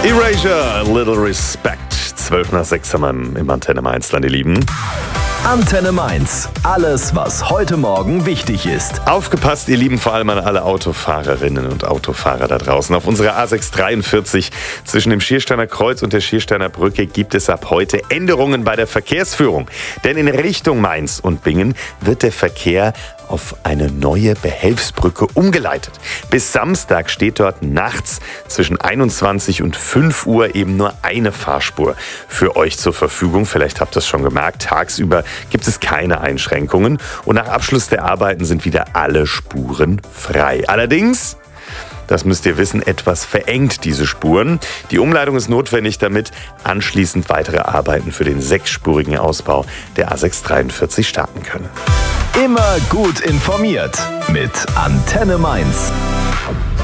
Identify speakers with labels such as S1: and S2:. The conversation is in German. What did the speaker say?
S1: Erasure, a little respect. 12 nach 6 haben wir im Antenne Mainzland, ihr Lieben.
S2: Antenne Mainz. Alles, was heute Morgen wichtig ist.
S1: Aufgepasst, ihr Lieben, vor allem an alle Autofahrerinnen und Autofahrer da draußen. Auf unserer A643 zwischen dem Schiersteiner Kreuz und der Schiersteiner Brücke gibt es ab heute Änderungen bei der Verkehrsführung. Denn in Richtung Mainz und Bingen wird der Verkehr auf eine neue Behelfsbrücke umgeleitet. Bis Samstag steht dort nachts zwischen 21 und 5 Uhr eben nur eine Fahrspur für euch zur Verfügung. Vielleicht habt ihr es schon gemerkt, tagsüber gibt es keine Einschränkungen und nach Abschluss der Arbeiten sind wieder alle Spuren frei. Allerdings, das müsst ihr wissen, etwas verengt diese Spuren. Die Umleitung ist notwendig, damit anschließend weitere Arbeiten für den 6-spurigen Ausbau der A643 starten können.
S2: Immer gut informiert mit Antenne Mainz.